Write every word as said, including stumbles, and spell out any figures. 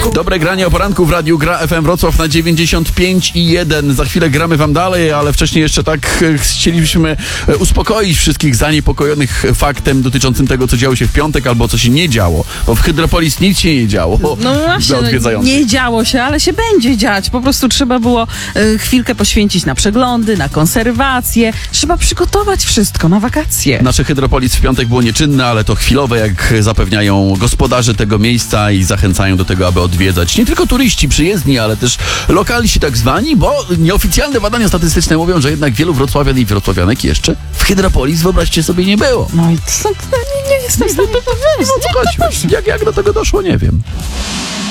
Dobre granie o poranku w Radiu Gra F M Wrocław na dziewięćdziesiąt pięć i jeden. Za chwilę gramy wam dalej, ale wcześniej jeszcze tak e, chcielibyśmy e, uspokoić wszystkich zaniepokojonych faktem dotyczącym tego, co działo się w piątek albo co się nie działo. Bo w Hydropolis nic się nie działo. No właśnie, dla odwiedzających. nie działo się, ale się będzie dziać. Po prostu trzeba było e, chwilkę poświęcić na przeglądy, na konserwację. Trzeba przygotować wszystko na wakacje. Nasze Hydropolis w piątek było nieczynne, ale to chwilowe, jak zapewniają gospodarze tego miejsca i zachęcają do tego, aby odwiedzać nie tylko turyści przyjezdni, ale też lokalsi tak zwani, bo nieoficjalne badania statystyczne mówią, że jednak wielu wrocławian i wrocławianek jeszcze w Hydropolis, wyobraźcie sobie, nie było. No i to, to nie, nie jestem w stanie powiedzieć. Jak, jak do tego doszło, nie wiem.